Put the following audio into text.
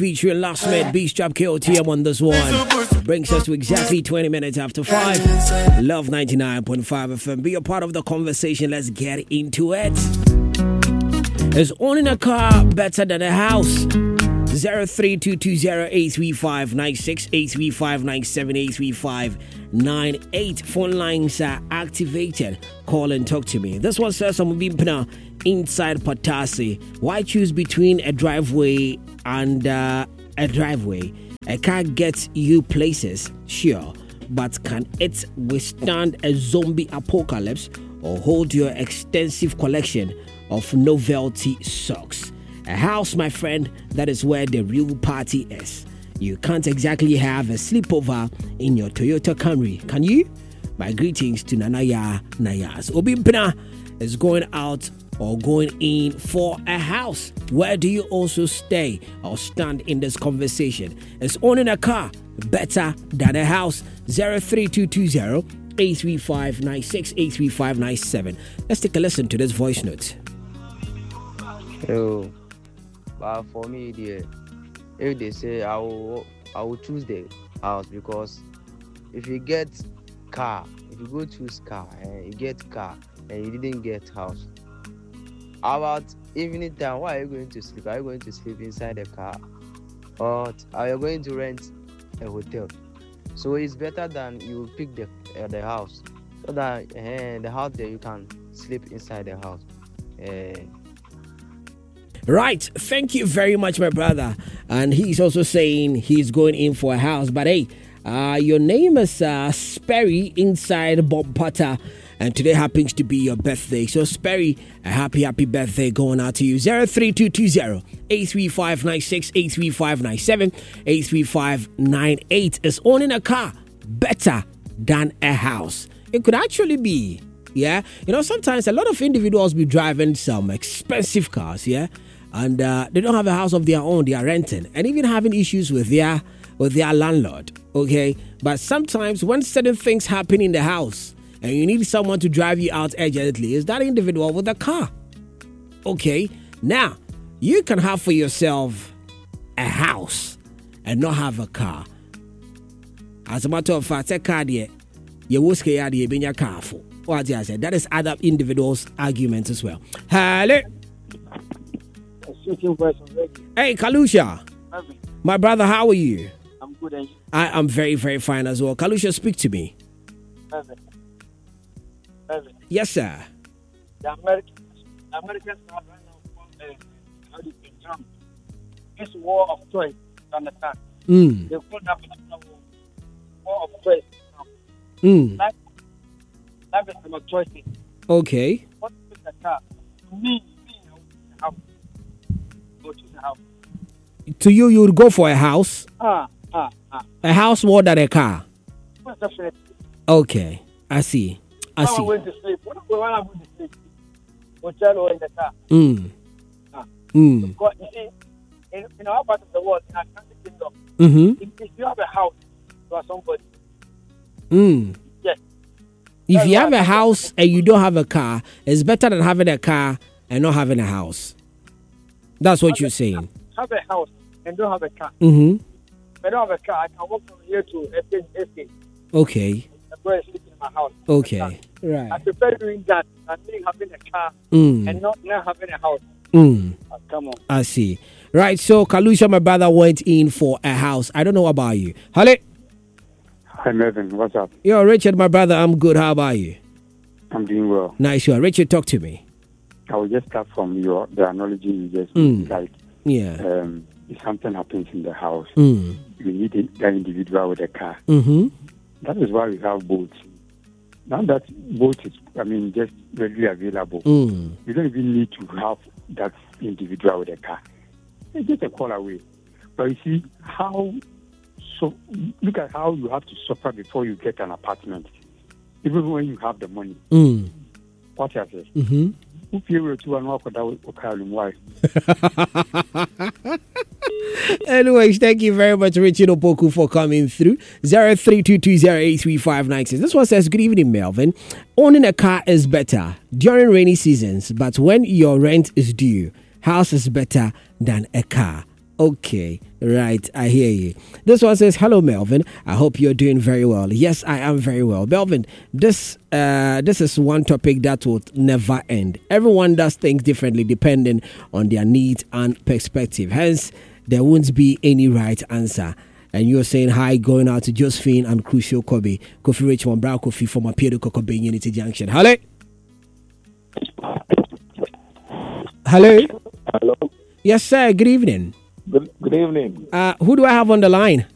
featuring Last Minute Beast Trap KOTM on this one. Brings us to exactly 20 minutes after 5. Love 99.5 FM. Be a part of the conversation. Let's get into it. Is owning a car better than a house? 0322083596, 83597, 83598. Phone lines are activated. Call and talk to me. This one says I'm being inside Patasi. Why choose between a driveway and a driveway? A car gets you places, sure, but can it withstand a zombie apocalypse or hold your extensive collection of novelty socks? A house, my friend, that is where the real party is. You can't exactly have a sleepover in your Toyota Camry, can you? My greetings to Nanaya Nayas. Obimpina is going out or going in for a house. Where do you also stay or stand in this conversation? Is owning a car better than a house? 03220 83596, 83597. Let's take a listen to this voice note. Yo, but for me, if they say I will choose the house, because if you get car, if you go choose car and you get car and you didn't get house, how about evening time? Why are you going to sleep? Are you going to sleep inside the car, or are you going to rent a hotel? So it's better than you pick the house, so that the house there you can sleep inside the house. Right, thank you very much, my brother. And he's also saying he's going in for a house. But hey, your name is Sperry inside Bob Potter, and today happens to be your birthday. So Sperry, a happy birthday going out to you. 03220 83596, 83597, 83598. Is owning a car better than a house? It could actually be. Yeah, you know, sometimes a lot of individuals be driving some expensive cars, yeah, and they don't have a house of their own. They are renting and even having issues with their landlord. Okay, but sometimes when certain things happen in the house and you need someone to drive you out urgently, is that individual with a car. Okay, now you can have for yourself a house and not have a car. As a matter of fact, a car there, you will scare you being your car for. What I said, that is other individuals' arguments as well. Hello. Hey, Kalusha. My brother, how are you? I'm good, and you? I am very, very fine as well. Kalusha, speak to me. Yes, sir. The Americans have right now this war of choice on the car. They could have a war of choice. That is my choice. Okay. What is the car? Me, I would go to the house. To you would go for a house? A house more than a car? Definitely. Okay, I see. I'm going to sleep. When I'm going to sleep, hotel or in the car. Because you see, in our part of the world, in our country kingdom, if you have a house, you are somebody. Yes. If you have a house and you don't have a car, it's better than having a car and not having a house. That's what you're saying. Have a house and don't have a car. If I don't have a car, I can walk from here to estate. Okay. I'm going to sleep in my house. Okay. Right. I prefer doing that than having a car and not having a house. Come on. I see. Right. So, Kalusha, my brother, went in for a house. I don't know about you. Hello. Hi, Melvin. What's up? Yo, Richard, my brother, I'm good. How about you? I'm doing well. Nice. Richard, talk to me. I will just start from the analogy you just like. Yeah. If something happens in the house, you need that individual with a car. That is why we have boats. Now that boat is, just readily available, you don't even need to have that individual with a car. It's just a call away. But you see look at how you have to suffer before you get an apartment, even when you have the money. What you say? If you were to walk why? Anyways, thank you very much, Richard Opoku, for coming through. 0322083596. This one says, good evening, Melvin. Owning a car is better during rainy seasons, but when your rent is due, house is better than a car. Okay, right. I hear you. This one says, "Hello, Melvin. I hope you're doing very well." Yes, I am very well, Melvin. This is one topic that will never end. Everyone does things differently depending on their needs and perspective. Hence, there won't be any right answer. And you're saying hi, going out to Josephine and Crucial Kobe, Kofi Richmond, Brown Kofi from Appeal Kokobe Unity Junction. Hello. Hello. Hello. Yes, sir. Good evening. Good evening. Who do I have on the line?